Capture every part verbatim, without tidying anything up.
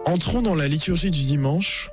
Entrons dans la liturgie du dimanche,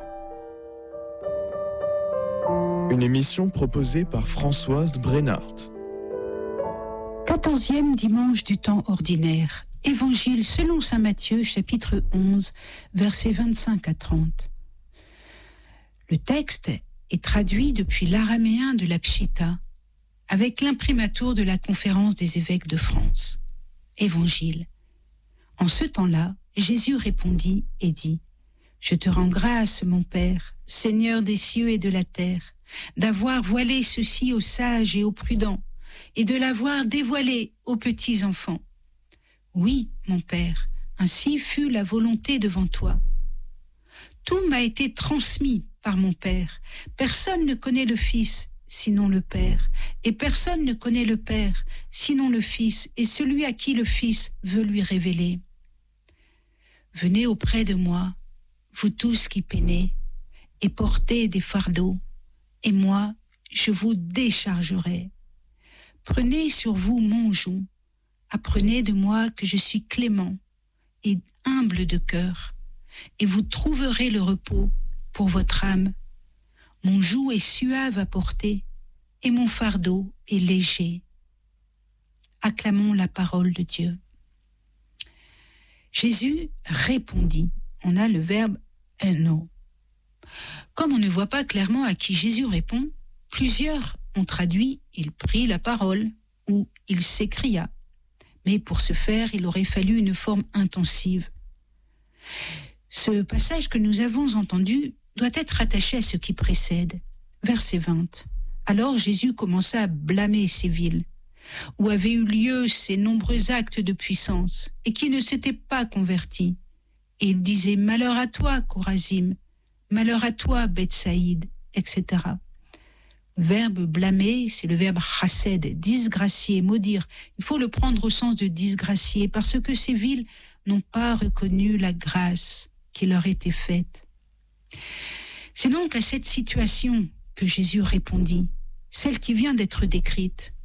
une émission proposée par Françoise Brennart. Quatorzième dimanche du temps ordinaire. Évangile selon saint Matthieu, chapitre onze, versets vingt-cinq à trente. Le texte est traduit depuis l'araméen de la Pshita, avec l'imprimatur de la Conférence des évêques de France. Évangile. En ce temps-là, Jésus répondit et dit : « Je te rends grâce, mon Père, Seigneur des cieux et de la terre, d'avoir voilé ceci aux sages et aux prudents, et de l'avoir dévoilé aux petits enfants. Oui, mon Père, ainsi fut la volonté devant toi. Tout m'a été transmis par mon Père. Personne ne connaît le Fils, sinon le Père, et personne ne connaît le Père, sinon le Fils, et celui à qui le Fils veut lui révéler. Venez auprès de moi, vous tous qui peinez, et portez des fardeaux, et moi, je vous déchargerai. Prenez sur vous mon joug, apprenez de moi que je suis clément et humble de cœur, et vous trouverez le repos pour votre âme. Mon joug est suave à porter, et mon fardeau est léger. Acclamons la parole de Dieu. Jésus répondit. On a le verbe « eno ». Comme on ne voit pas clairement à qui Jésus répond, plusieurs ont traduit « il prit la parole » ou « il s'écria ». Mais pour ce faire, il aurait fallu une forme intensive. Ce passage que nous avons entendu doit être attaché à ce qui précède. Verset vingt. Alors Jésus commença à blâmer ces villes, où avaient eu lieu ces nombreux actes de puissance, et qui ne s'étaient pas convertis. Et il disait « Malheur à toi, Chorazim, malheur à toi, Bethsaïde, et cetera » Le verbe blâmer, c'est le verbe chased, disgracier, maudire. Il faut le prendre au sens de disgracier, parce que ces villes n'ont pas reconnu la grâce qui leur était faite. C'est donc à cette situation que Jésus répondit, celle qui vient d'être décrite.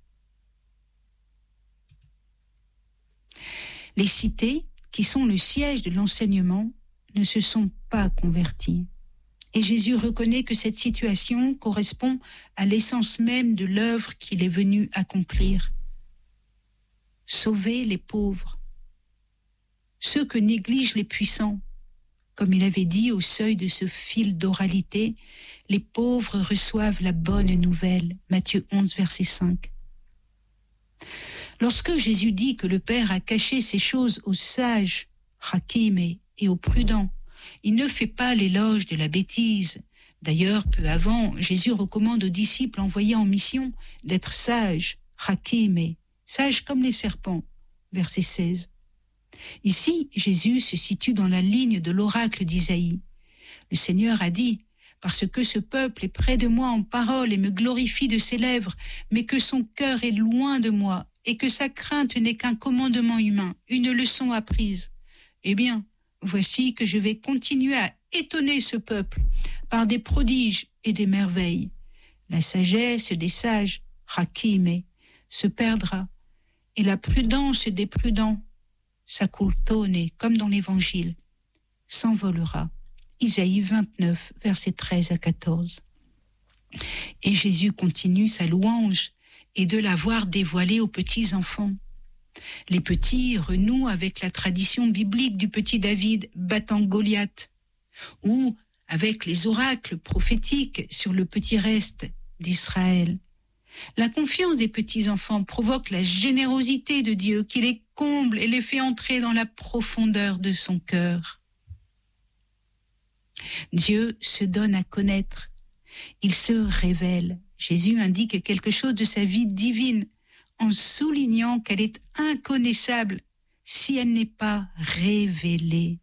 Les cités, qui sont le siège de l'enseignement, ne se sont pas converties. Et Jésus reconnaît que cette situation correspond à l'essence même de l'œuvre qu'il est venu accomplir. Sauver les pauvres, ceux que négligent les puissants. Comme il avait dit au seuil de ce fil d'oralité, les pauvres reçoivent la bonne nouvelle. Matthieu onze, verset cinq. Lorsque Jésus dit que le Père a caché ces choses aux sages, hakim et aux prudents, il ne fait pas l'éloge de la bêtise. D'ailleurs, peu avant, Jésus recommande aux disciples envoyés en mission d'être sages, hakim, sages comme les serpents. Verset seize. Ici, Jésus se situe dans la ligne de l'oracle d'Isaïe. Le Seigneur a dit « Parce que ce peuple est près de moi en parole et me glorifie de ses lèvres, mais que son cœur est loin de moi et que sa crainte n'est qu'un commandement humain, une leçon apprise. Eh bien, voici que je vais continuer à étonner ce peuple par des prodiges et des merveilles. La sagesse des sages, hakim, se perdra, et la prudence des prudents, sakultone, comme dans l'Évangile, s'envolera. Isaïe vingt-neuf, versets treize à quatorze. Et Jésus continue sa louange et de l'avoir dévoilé aux petits enfants. Les petits renouent avec la tradition biblique du petit David battant Goliath, ou avec les oracles prophétiques sur le petit reste d'Israël. La confiance des petits-enfants provoque la générosité de Dieu qui les comble et les fait entrer dans la profondeur de son cœur. Dieu se donne à connaître, il se révèle. Jésus indique quelque chose de sa vie divine en soulignant qu'elle est inconnaissable si elle n'est pas révélée.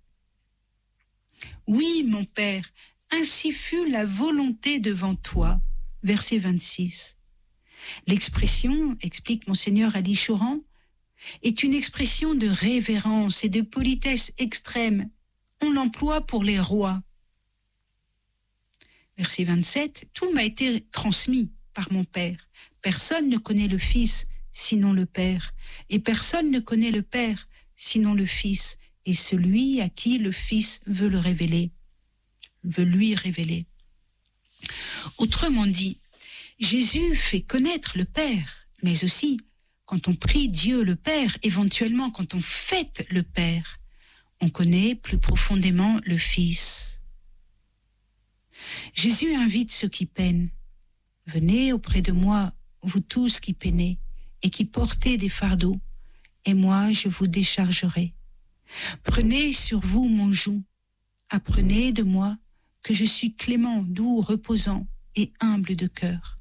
Oui, mon Père, ainsi fut la volonté devant toi. Verset vingt-six. L'expression, explique Monseigneur Ali Chauran, est une expression de révérence et de politesse extrême. On l'emploie pour les rois. Verset vingt-sept. Tout m'a été transmis par mon Père. Personne ne connaît le Fils sinon le Père, et personne ne connaît le Père sinon le Fils, et celui à qui le Fils veut le révéler, veut lui révéler. Autrement dit, Jésus fait connaître le Père, mais aussi, quand on prie Dieu le Père, éventuellement quand on fête le Père, on connaît plus profondément le Fils. Jésus invite ceux qui peinent. Venez auprès de moi, vous tous qui peinez et qui portez des fardeaux, et moi je vous déchargerai. Prenez sur vous mon joug, apprenez de moi que je suis clément, doux, reposant et humble de cœur.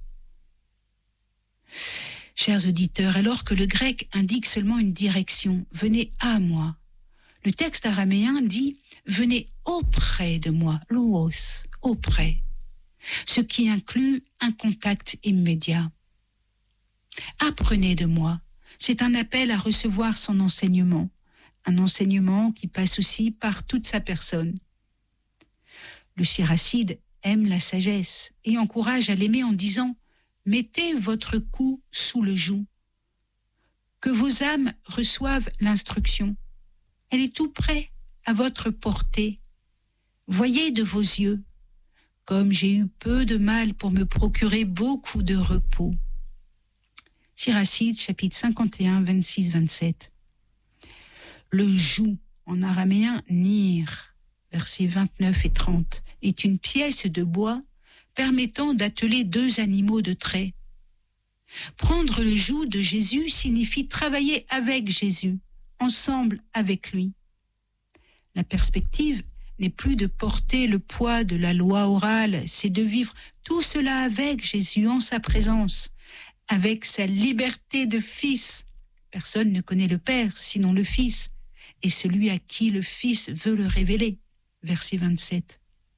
Chers auditeurs, alors que le grec indique seulement une direction, venez à moi, le texte araméen dit venez auprès de moi, louos, auprès, ce qui inclut un contact immédiat. Apprenez de moi, c'est un appel à recevoir son enseignement, un enseignement qui passe aussi par toute sa personne. Le Siracide aime la sagesse et encourage à l'aimer en disant « Mettez votre cou sous le joug, que vos âmes reçoivent l'instruction. Elle est tout près, à votre portée. Voyez de vos yeux, comme j'ai eu peu de mal pour me procurer beaucoup de repos. » Siracide, chapitre cinquante et un, vingt-six à vingt-sept. Le joug, en araméen, nir, versets vingt-neuf et trente, est une pièce de bois permettant d'atteler deux animaux de trait. Prendre le joug de Jésus signifie travailler avec Jésus, ensemble avec lui. La perspective n'est plus de porter le poids de la loi orale, c'est de vivre tout cela avec Jésus en sa présence, avec sa liberté de fils. Personne ne connaît le Père sinon le Fils, et celui à qui le Fils veut le révéler. Verset vingt-sept.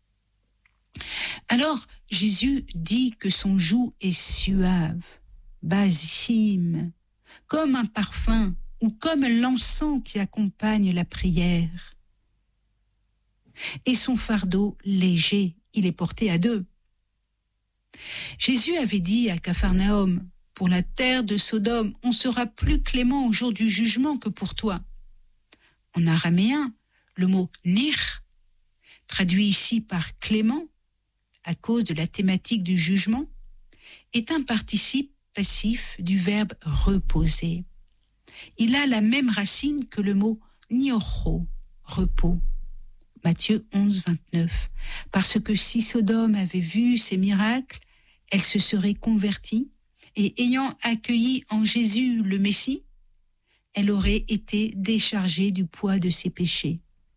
Alors, Jésus dit que son joug est suave, basime, comme un parfum ou comme l'encens qui accompagne la prière. Et son fardeau léger, il est porté à deux. Jésus avait dit à Capharnaüm, « Pour la terre de Sodome, on sera plus clément au jour du jugement que pour toi. » En araméen, le mot « nir », traduit ici par « clément », à cause de la thématique du jugement, est un participe passif du verbe « reposer ». Il a la même racine que le mot « nioro », repos. Matthieu onze, vingt-neuf. Parce que si Sodome avait vu ces miracles, elle se serait convertie et ayant accueilli en Jésus le Messie, elle aurait été déchargée du poids de ses péchés.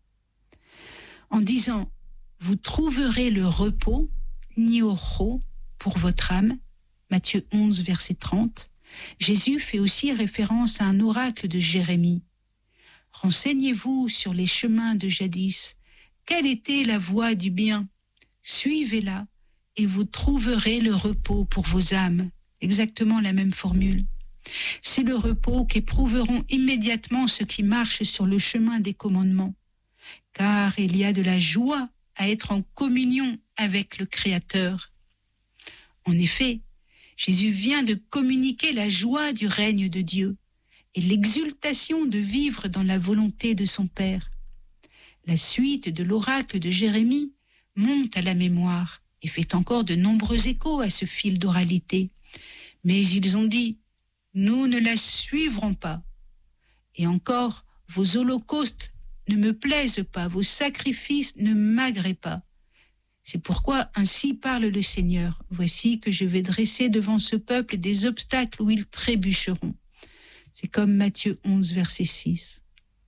En disant « Vous trouverez le repos, nioro, pour votre âme », Matthieu onze, verset trente, Jésus fait aussi référence à un oracle de Jérémie. « Renseignez-vous sur les chemins de jadis. Quelle était la voie du bien? Suivez-la et vous trouverez le repos pour vos âmes. » Exactement la même formule. C'est le repos qu'éprouveront immédiatement ceux qui marchent sur le chemin des commandements. Car il y a de la joie à être en communion avec le Créateur. En effet, Jésus vient de communiquer la joie du règne de Dieu et l'exultation de vivre dans la volonté de son Père. La suite de l'oracle de Jérémie monte à la mémoire et fait encore de nombreux échos à ce fil d'oralité. Mais ils ont dit, nous ne la suivrons pas. Et encore, vos holocaustes ne me plaisent pas, vos sacrifices ne m'agréent pas. C'est pourquoi ainsi parle le Seigneur. Voici que je vais dresser devant ce peuple des obstacles où ils trébucheront. C'est comme Matthieu onze, verset six.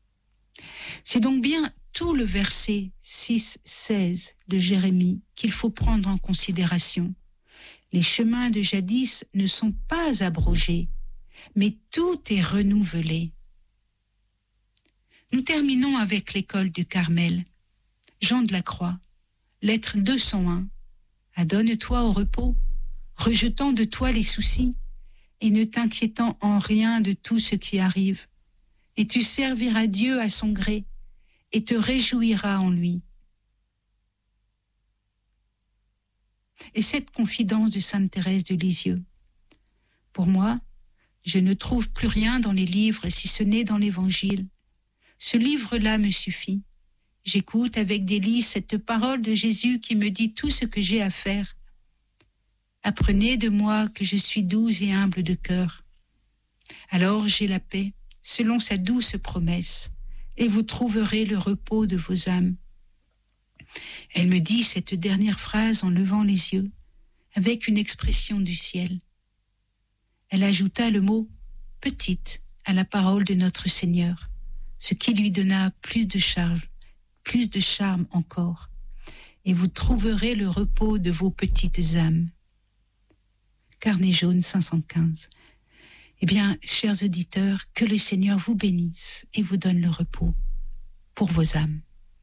C'est donc bien tout le verset six seize de Jérémie qu'il faut prendre en considération. Les chemins de jadis ne sont pas abrogés, mais tout est renouvelé. Nous terminons avec l'école du Carmel. Jean de la Croix, lettre deux cent un. Adonne-toi au repos, rejetant de toi les soucis et ne t'inquiétant en rien de tout ce qui arrive. Et tu serviras Dieu à son gré et te réjouiras en lui. Et cette confidence de Sainte Thérèse de Lisieux. Pour moi, je ne trouve plus rien dans les livres si ce n'est dans l'Évangile. Ce livre-là me suffit. J'écoute avec délice cette parole de Jésus qui me dit tout ce que j'ai à faire. Apprenez de moi que je suis doux et humble de cœur. Alors j'ai la paix, selon sa douce promesse, et vous trouverez le repos de vos âmes. Elle me dit cette dernière phrase en levant les yeux, avec une expression du ciel. Elle ajouta le mot « petite » à la parole de notre Seigneur, ce qui lui donna plus de charme, plus de charme encore. Et vous trouverez le repos de vos petites âmes. Carnet jaune cinq cent quinze. Eh bien, chers auditeurs, que le Seigneur vous bénisse et vous donne le repos pour vos âmes.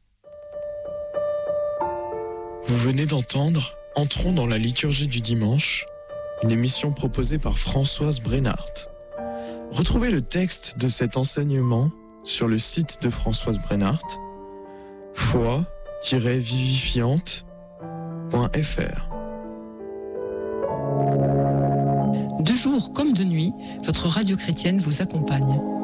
Vous venez d'entendre Entrons dans la liturgie du dimanche, une émission proposée par Françoise Brennart. Retrouvez le texte de cet enseignement sur le site de Françoise Brennart, foi tiret vivifiante point f r. De jour comme de nuit, votre radio chrétienne vous accompagne.